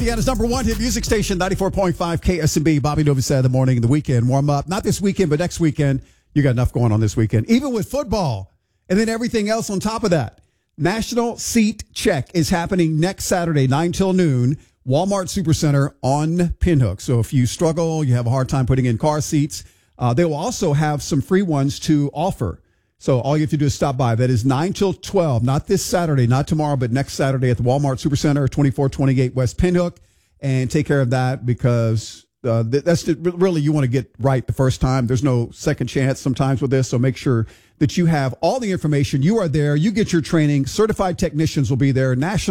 Indiana's number one hit music station, 94.5 KSMB. Bobby Novosad in the morning and the weekend warm up. Not this weekend, but next weekend. You got enough going on this weekend, even with football and then everything else on top of that. National Seat Check is happening next Saturday, 9 till noon, Walmart Supercenter on Pinhook. So if you struggle, you have a hard time putting in car seats, they will also have some free ones to offer. So all you have to do is stop by. That is 9 till 12, not this Saturday, not tomorrow, but next Saturday at the Walmart Supercenter, 2428 West Pinhook, and take care of that because that's really you want to get right the first time. There's no second chance sometimes with this, so make sure that you have all the information. You are there. You get your training. Certified technicians will be there. National